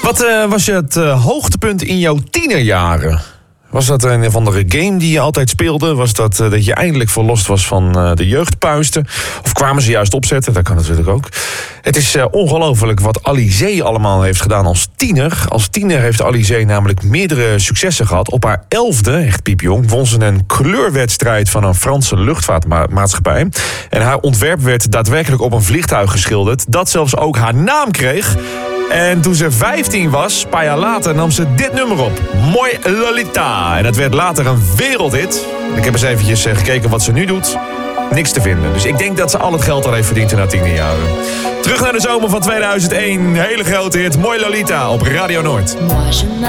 Wat was het hoogtepunt in jouw tienerjaren? Was dat een of andere game die je altijd speelde? Was dat dat je eindelijk verlost was van de jeugdpuisten? Of kwamen ze juist opzetten? Dat kan natuurlijk ook. Het is ongelooflijk wat Alizé allemaal heeft gedaan als tiener. Als tiener heeft Alizé namelijk meerdere successen gehad. Op haar 11e, echt piepjong, won ze een kleurwedstrijd van een Franse luchtvaartmaatschappij. En haar ontwerp werd daadwerkelijk op een vliegtuig geschilderd, dat zelfs ook haar naam kreeg. En toen ze 15 was, een paar jaar later, nam ze dit nummer op. Mooi Lolita. En dat werd later een wereldhit. Ik heb eens eventjes gekeken wat ze nu doet. Niks te vinden. Dus ik denk dat ze al het geld al heeft verdiend in haar tienerjaren. Terug naar de zomer van 2001. Hele grote hit. Mooi Lolita op Radio Noord.